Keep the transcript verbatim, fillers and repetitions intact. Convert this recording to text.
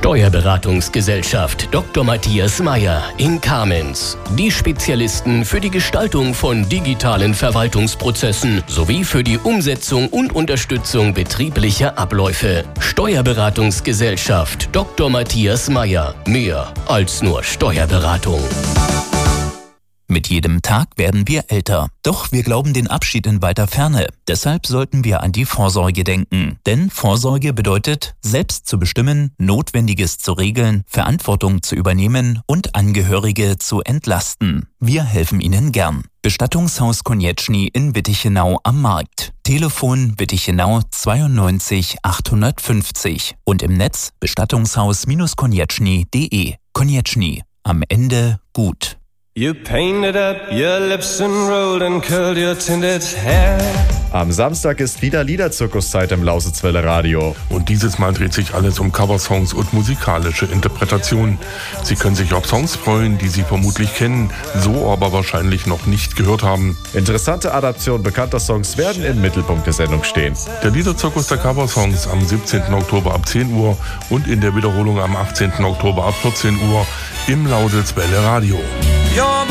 Steuerberatungsgesellschaft Doktor Matthias Meyer in Kamenz. Die Spezialisten für die Gestaltung von digitalen Verwaltungsprozessen sowie für die Umsetzung und Unterstützung betrieblicher Abläufe. Steuerberatungsgesellschaft Doktor Matthias Meyer. Mehr als nur Steuerberatung. Mit jedem Tag werden wir älter. Doch wir glauben den Abschied in weiter Ferne. Deshalb sollten wir an die Vorsorge denken. Denn Vorsorge bedeutet, selbst zu bestimmen, Notwendiges zu regeln, Verantwortung zu übernehmen und Angehörige zu entlasten. Wir helfen Ihnen gern. Bestattungshaus Konieczny in Wittichenau am Markt. Telefon Wittichenau zweiundneunzig achthundertfünfzig und im Netz bestattungshaus konieczny punkt de. Konieczny. Am Ende gut. You painted up your lips and rolled and curled your tinted hair. Am Samstag ist wieder Liederzirkuszeit im Lausitzwelle Radio. Und dieses Mal dreht sich alles um Coversongs und musikalische Interpretationen. Sie können sich auf Songs freuen, die Sie vermutlich kennen, so aber wahrscheinlich noch nicht gehört haben. Interessante Adaptionen bekannter Songs werden im Mittelpunkt der Sendung stehen. Der Liederzirkus der Coversongs am siebzehnten Oktober ab zehn Uhr und in der Wiederholung am achtzehnten Oktober ab vierzehn Uhr im Lausitzwelle Radio.